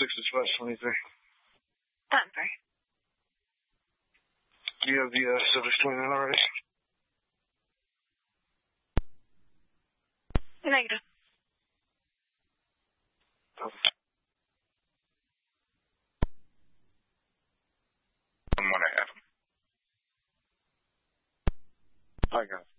6/5/23. Denver. Do you have the subject's 29 already? Negative. I got it.